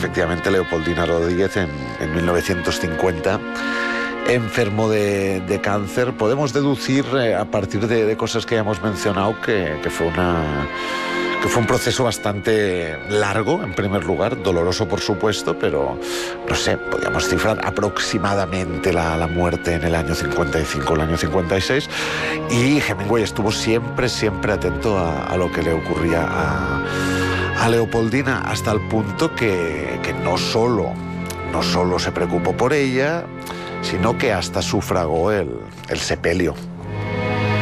efectivamente Leopoldina Rodríguez en 1950 enfermo de cáncer. Podemos deducir a partir de cosas que ya hemos mencionado que fue un proceso bastante largo, en primer lugar, doloroso por supuesto, pero no sé, podríamos cifrar aproximadamente la muerte en el año 55, el año 56, y Hemingway estuvo siempre atento a lo que le ocurría a Leopoldina, hasta el punto que no solo se preocupó por ella, sino que hasta sufragó el sepelio